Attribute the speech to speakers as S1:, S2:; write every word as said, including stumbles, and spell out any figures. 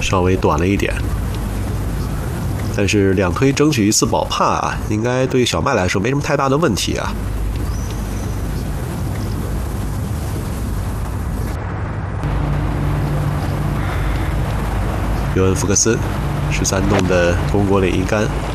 S1: 稍微短了一点。但是两推争取一次保帕啊，应该对小麦来说没什么太大的问题啊。尤恩·福克斯十三洞的中国领一杆。